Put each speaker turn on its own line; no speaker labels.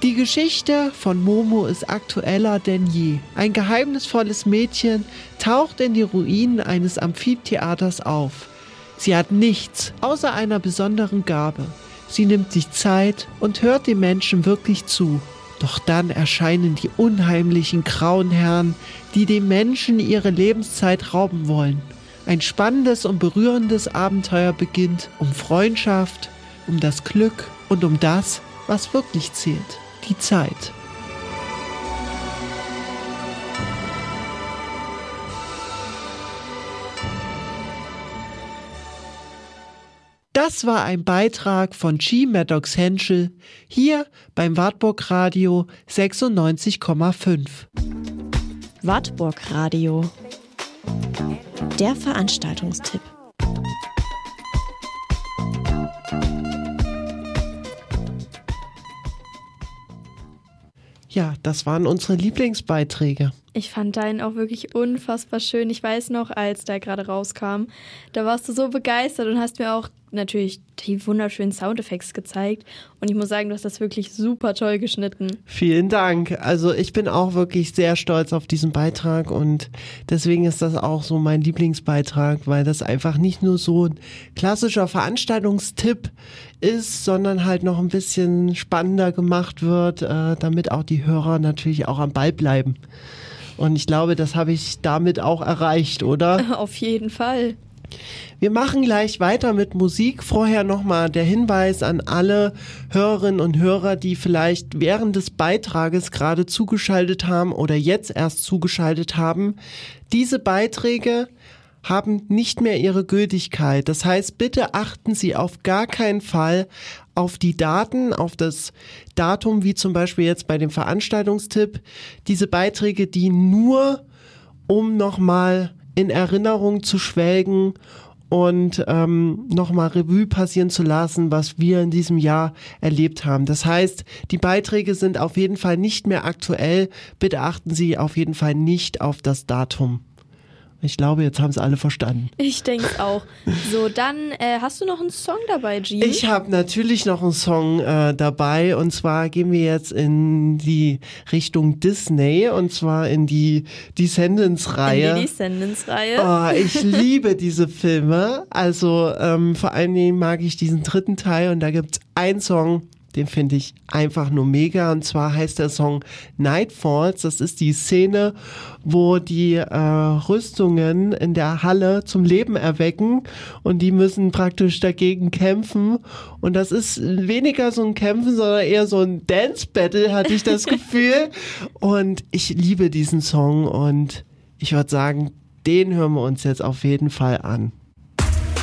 Die Geschichte von Momo ist aktueller denn je. Ein geheimnisvolles Mädchen taucht in die Ruinen eines Amphitheaters auf. Sie hat nichts außer einer besonderen Gabe. Sie nimmt sich Zeit und hört den Menschen wirklich zu. Doch dann erscheinen die unheimlichen grauen Herren, die den Menschen ihre Lebenszeit rauben wollen. Ein spannendes und berührendes Abenteuer beginnt um Freundschaft, um das Glück und um das, was wirklich zählt, die Zeit. Das war ein Beitrag von G. Maddox Henschel, hier beim Wartburg Radio 96,5.
Wartburg Radio. Der Veranstaltungstipp.
Ja, das waren unsere Lieblingsbeiträge.
Ich fand deinen auch wirklich unfassbar schön. Ich weiß noch, als der gerade rauskam, da warst du so begeistert und hast mir auch natürlich die wunderschönen Soundeffekte gezeigt. Und ich muss sagen, du hast das wirklich super toll geschnitten.
Vielen Dank. Also ich bin auch wirklich sehr stolz auf diesen Beitrag und deswegen ist das auch so mein Lieblingsbeitrag, weil das einfach nicht nur so ein klassischer Veranstaltungstipp ist, sondern halt noch ein bisschen spannender gemacht wird, damit auch die Hörer natürlich auch am Ball bleiben. Und ich glaube, das habe ich damit auch erreicht, oder?
Auf jeden Fall.
Wir machen gleich weiter mit Musik. Vorher nochmal der Hinweis an alle Hörerinnen und Hörer, die vielleicht während des Beitrages gerade zugeschaltet haben oder jetzt erst zugeschaltet haben. Diese Beiträge haben nicht mehr ihre Gültigkeit. Das heißt, bitte achten Sie auf gar keinen Fall auf die Daten, auf das Datum, wie zum Beispiel jetzt bei dem Veranstaltungstipp. Diese Beiträge dienen nur, um nochmal in Erinnerung zu schwelgen und nochmal Revue passieren zu lassen, was wir in diesem Jahr erlebt haben. Das heißt, die Beiträge sind auf jeden Fall nicht mehr aktuell. Bitte achten Sie auf jeden Fall nicht auf das Datum. Ich glaube, jetzt haben es alle verstanden.
Ich denke es auch. So, dann hast du noch einen Song dabei, G?
Ich habe natürlich noch einen Song dabei und zwar gehen wir jetzt in die Richtung Disney und zwar in die Descendants-Reihe.
In die Descendants-Reihe.
Oh, ich liebe diese Filme. Also vor allen Dingen mag ich diesen dritten Teil und da gibt's einen Song, den finde ich einfach nur mega. Und zwar heißt der Song Night Falls. Das ist die Szene, wo die Rüstungen in der Halle zum Leben erwecken und die müssen praktisch dagegen kämpfen. Und das ist weniger so ein Kämpfen, sondern eher so ein Dance-Battle, hatte ich das Gefühl. Und ich liebe diesen Song und ich würde sagen, den hören wir uns jetzt auf jeden Fall an.